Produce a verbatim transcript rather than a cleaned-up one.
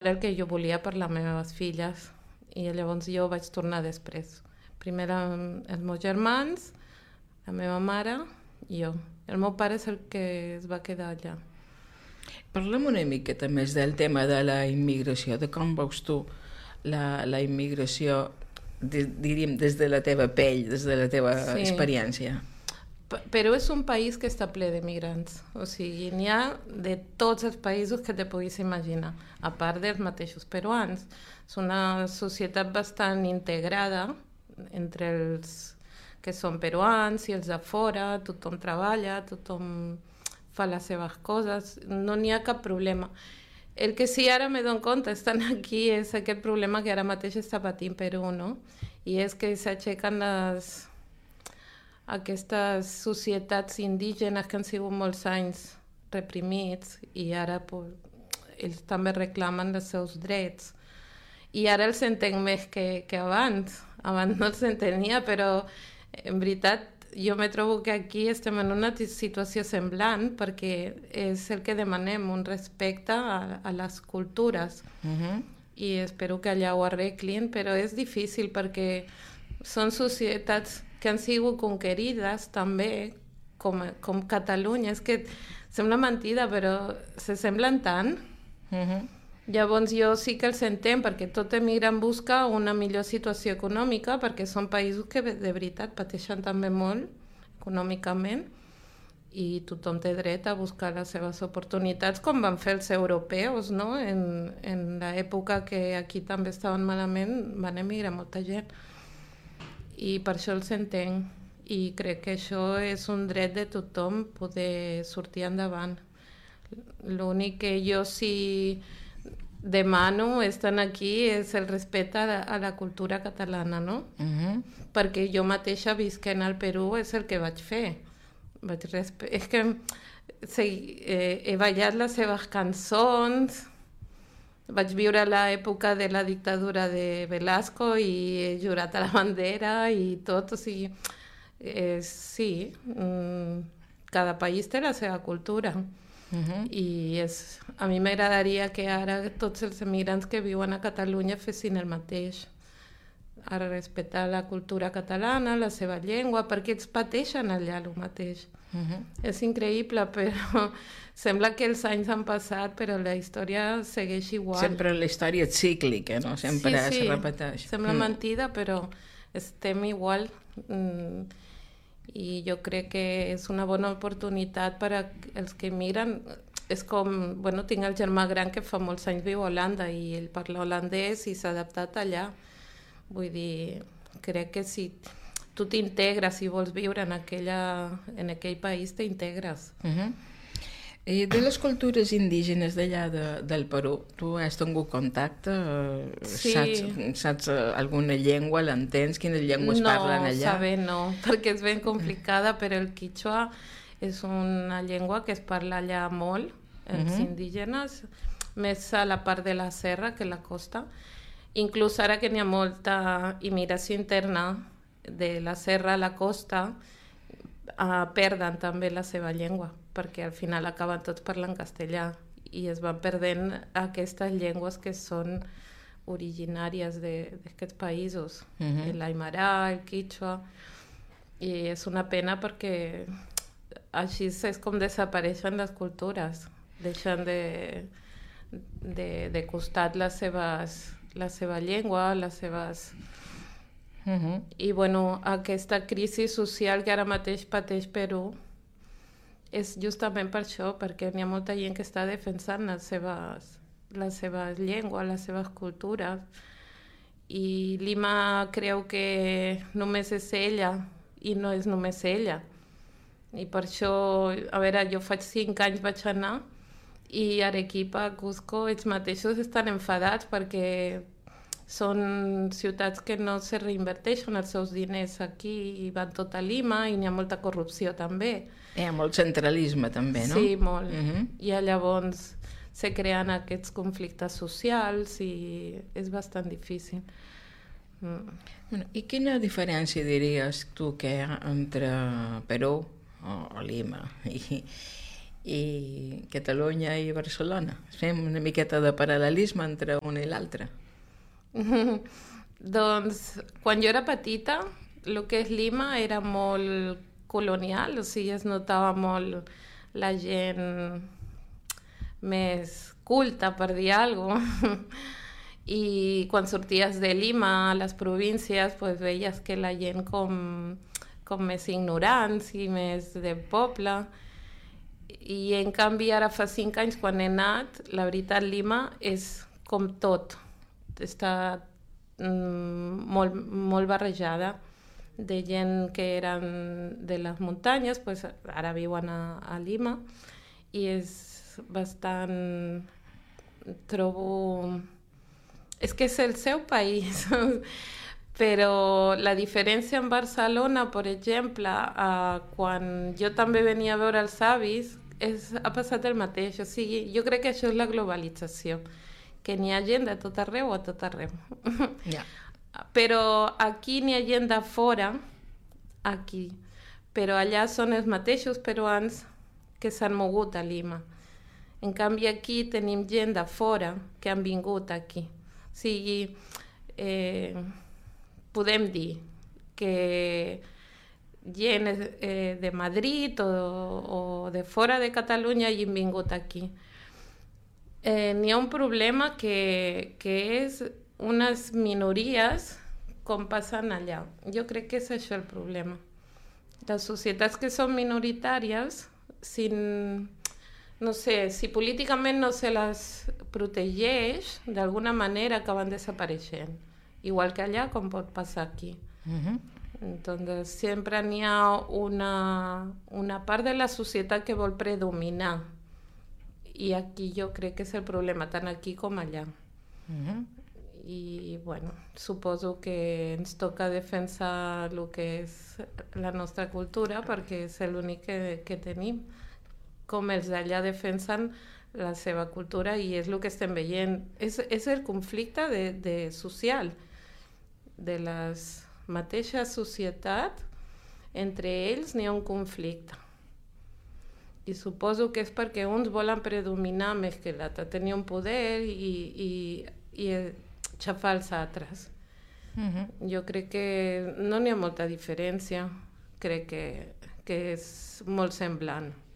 era el que jo volia per les meves filles. I llavors jo vaig tornar després. Primer els meus germans, la meva mare i jo. El meu pare és el que es va quedar allà. Parlem una miqueta més del tema de la immigració, de com veus tu la, la immigració, de, diríem, des de la teva pell, des de la teva sí. experiència. Perú és un país que està ple d'emigrants, o sigui, n'hi ha de tots els països que te puguis imaginar, a part dels mateixos peruans. És una societat bastant integrada entre els que són peruans i els de fora, tothom treballa, tothom fa les seves coses, no n'hi ha cap problema. El que sí ara me dono compte, estan aquí, és aquest problema que ara mateix està patint Perú, no? I és que s'aixequen les... aquestes societats indígenes que han sigut molts anys reprimits i ara pues, ells també reclamen els seus drets. I ara els entenc més que, que abans. Abans no els entenia, però en veritat jo me trobo que aquí estem en una situació semblant perquè és el que demanem, un respecte a, a les cultures. Uh-huh. I espero que allà ho arreglin, però és difícil perquè són societats que han sigut conquerides també, com, com Catalunya. És que sembla mentida, però se semblen tant. Uh-huh. Llavors jo sí que els entenc, perquè tot emigrant busca una millor situació econòmica, perquè són països que de veritat pateixen també molt econòmicament i tothom té dret a buscar les seves oportunitats, com van fer els europeus, no? En, en l'època que aquí també estaven malament, van emigrar molta gent. I per això els entenc. I crec que això és un dret de tothom, poder sortir endavant. L'únic que jo sí demano estant aquí és el respecte a la, a la cultura catalana, no? Uh-huh. Perquè jo mateixa visquent al Perú és el que vaig fer. Vaig respe... És que sí, eh, he ballat les seves cançons, vaig viure l'època de la dictadura de Velasco i he jurat a la bandera i tot, o sigui, eh, sí, mm, cada país té la seva cultura. Uh-huh. I és, a mi m'agradaria que ara tots els emigrants que viuen a Catalunya fessin el mateix, a respectar la cultura catalana, la seva llengua, perquè ells pateixen allà el mateix. Uh-huh. És increïble, però sembla que els anys han passat, però la història segueix igual. Sempre la història és cíclica, no? Sempre sí, sí. se repeteix. Sembla mm. mentida, però estem igual. Mm. I jo crec que és una bona oportunitat per als que emigren. És com, bueno, tinc el germà gran que fa molts anys viu a Holanda i ell parla holandès i s'ha adaptat allà. Vull dir, crec que si tu t'integres i vols viure en, aquella, en aquell país, t'integres. Uh-huh. I de les cultures indígenes d'allà de, del Perú, tu has tingut contacte? Sí. Saps, saps alguna llengua, l'entens? Quines llengües no, parlen allà? No, saber no, perquè és ben complicada, però el quichua és una llengua que es parla allà molt, els uh-huh. indígenes, més a la part de la serra que la costa. Inclús ara que n'hi ha molta immigració interna de la serra a la costa, uh, perden també la seva llengua, perquè al final acaben tots parlant castellà i es van perdent aquestes llengües que són originàries d'aquests països, uh-huh. el aymara, el quichua, i és una pena perquè així és com desapareixen les cultures, deixen de, de, de costat les seves, la seva llengua, les seves... Uh-huh. I bueno, aquesta crisi social que ara mateix pateix Perú és justament per això, perquè n'hi ha molta gent que està defensant les seves, les seves llengües, les seves cultures, i Lima creu que només és ella i no és només ella, i per això, a veure, jo faig cinc anys vaig anar i Arequipa, Cusco, ells mateixos estan enfadats perquè són ciutats que no se reinverteixen els seus diners aquí i van tot a Lima i n'hi ha molta corrupció també. Hi ha molt centralisme també, no? Sí, molt. Uh-huh. I llavors se creen aquests conflictes socials i és bastant difícil. Mm. Bueno, i quina diferència diries tu que hi ha entre Perú o Lima i, i Catalunya i Barcelona. Fem una miqueta de paral·lelisme entre una i l'altra. Doncs quan jo era petita, el que és Lima era molt colonial, o sigui, es notava molt la gent més culta, per dir alguna cosa. I quan sorties de Lima a les províncies, pues, veies que la gent com, com més ignorants i més de poble. I en canvi ara fa cinc anys quan he anat, la veritat Lima és com tot. Està mm, molt, molt barrejada de gent que eren de les muntanyes, pues ara viuen a, a Lima i és bastant... trobo... És que és el seu país, però la diferència en Barcelona, per exemple, eh, quan jo també venia a veure els avis, és, ha passat el mateix. O sigui, jo crec que això és la globalització, que n'hi ha gent de tot arreu a tot arreu. Yeah. Però aquí n'hi ha gent de fora, aquí, però allà són els mateixos peruans que s'han mogut a Lima. En canvi aquí tenim gent de fora que han vingut aquí. O sigui, eh, podem dir que gent eh, de Madrid o, o de fora de Catalunya hagin vingut aquí. Eh, n'hi ha un problema que, que és unes minories com passen allà. Jo crec que és això el problema. Les societats que són minoritàries, si, no sé, si políticament no se les protegeix, d'alguna manera acaben desapareixent. Igual que allà, com pot passar aquí. Uh-huh. Entonces, sempre n'hi ha una, una part de la societat que vol predominar. I aquí jo crec que és el problema, tant aquí com allà. Uh-huh. I, bueno, suposo que ens toca defensar el que és la nostra cultura perquè és l'únic que, que tenim. Com els d'allà defensen la seva cultura i és el que estem veient. És, és el conflicte de, de social, de les mateixes societats, entre ells n'hi ha un conflicte. I suposo que és perquè uns volen predominar més que l'altre, tenir un poder i, i, i xafar els altres. Uh-huh. Jo crec que no n'hi ha molta diferència, crec que, que és molt semblant.